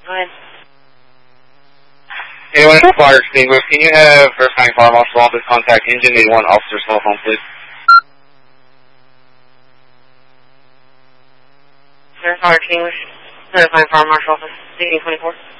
Go ahead. Anyone in fire extinguished, can you have verifying fire marshal office contact engine 81 officer's cell phone, please? Fire extinguished. Verifying fire marshal office, 1824.